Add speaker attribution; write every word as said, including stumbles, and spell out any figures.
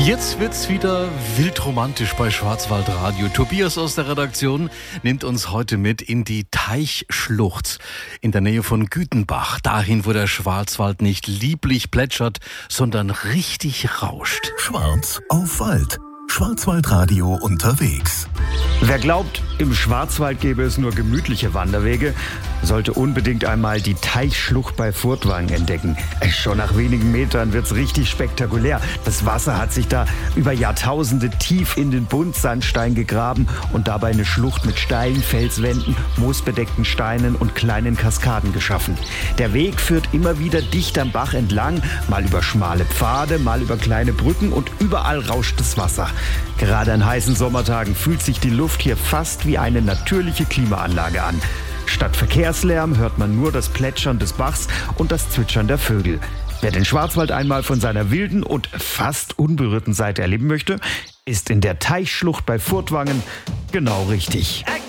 Speaker 1: Jetzt wird's wieder wildromantisch bei Schwarzwaldradio. Tobias aus der Redaktion nimmt uns heute mit in die Teichschlucht in der Nähe von Gütenbach. Dahin, wo der Schwarzwald nicht lieblich plätschert, sondern richtig rauscht.
Speaker 2: Schwarz auf Wald. Schwarzwaldradio unterwegs.
Speaker 3: Wer glaubt, im Schwarzwald gäbe es nur gemütliche Wanderwege, sollte unbedingt einmal die Teichschlucht bei Furtwangen entdecken. Schon nach wenigen Metern wird's richtig spektakulär. Das Wasser hat sich da über Jahrtausende tief in den Buntsandstein gegraben und dabei eine Schlucht mit steilen Felswänden, moosbedeckten Steinen und kleinen Kaskaden geschaffen. Der Weg führt immer wieder dicht am Bach entlang, mal über schmale Pfade, mal über kleine Brücken und überall rauscht das Wasser. Gerade an heißen Sommertagen fühlt sich die Luft hier fast wie eine natürliche Klimaanlage an. Statt Verkehrslärm hört man nur das Plätschern des Bachs und das Zwitschern der Vögel. Wer den Schwarzwald einmal von seiner wilden und fast unberührten Seite erleben möchte, ist in der Teichschlucht bei Furtwangen genau richtig.